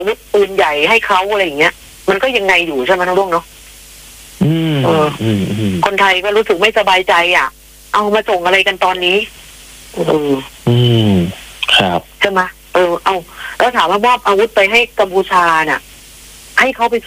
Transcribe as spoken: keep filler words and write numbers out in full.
อาวุธปืนใหญ่ให้เขาอะไรอย่างเงี้ยมันก็ยังไงอยู่ใช่ไหมน้องรุ่งเนาะอืมเอออืมอืมคนไทยก็รู้สึกไม่สบายใจอ่ะเอามาส่งอะไรกันตอนนี้เอออืมครับใช่ไหมเออเอาแล้วถามว่ามอบอาวุธไปให้กัมพูชาน่ะให้เขาไป